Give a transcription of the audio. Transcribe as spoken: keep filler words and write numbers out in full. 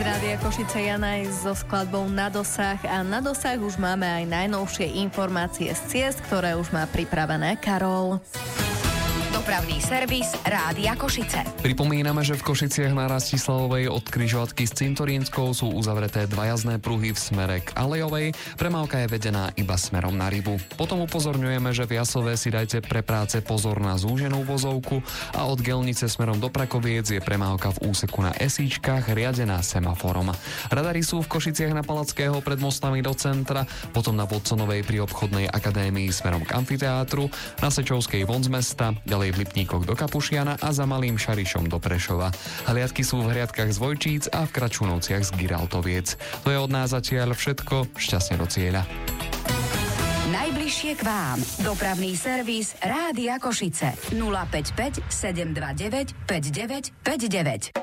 Rádia Košice, Janaj so skladbou Na dosah, a na dosah už máme aj najnovšie informácie z ciest, ktoré už má pripravené Karol. Dopravný servis Rádia Košice. Pripomíname, že v Košiciach na Rastislavovej od križovatky s Cintorínskou sú uzavreté dva jazdné pruhy v smere k Alejovej. Premávka je vedená iba smerom na Rybu. Potom upozorňujeme, že v Jasove si dajte pre práce pozor na zúženú vozovku a od Gelnice smerom do Prakoviec je premávka v úseku na Esíčkach riadená semaforom. Radary sú v Košiciach na Palackého pred mostami do centra, potom na Podsonovej pri obchodnej akadémii smerom k amfiteátru, na Sečovskej von z mesta, ďalej v Lipníkoch do Kapušiana a za Malým Šarišom do Prešova. Hliadky sú v hliadkach z Vojčíc a v Kračunovciach z Giraltoviec. To je od nás zatiaľ všetko. Šťastne do cieľa. Najbližšie k vám. Dopravný servis Rádia Košice. nula päť päť sedem dva deväť päť deväť päť deväť.